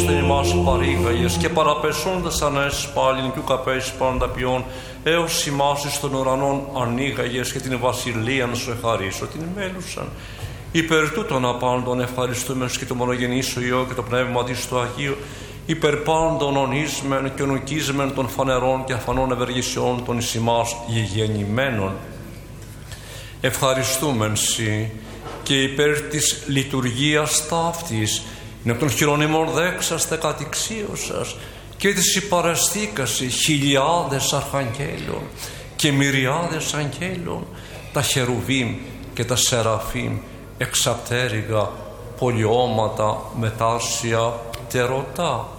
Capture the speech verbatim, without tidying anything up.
ώστε ημάς παρήγαγες και παραπεσώντας ανέσεις πάλιν κι ουκ απέσεις πάντα ποιόν, έως ημάς εις των ουρανών ανοίγαγες και την βασιλείαν σου εχαρίσω την μέλουσαν. Υπέρ τούτων απάντων ευχαριστούμενος και το μονογενή σου Υιό και το πνεύμα της του Αγίου, υπέρ πάντων ονείσμεν και ονουκίσμεν των φανερών και αφανών ευεργησιών των εις ημάς γηγεννημένων. Ευχαριστούμεν σοι και υπέρ της λειτουργίας ταύτης, είναι από των χειρονίμων δέξαστε κατηξίωσας και της υπαραστήκασι χιλιάδες αρχαγγέλων και μυριάδες αγγέλων, τα χερουβίμ και τα σεραφίμ, εξαπτέρυγα, πολιώματα, μετάρσια, πτερωτά.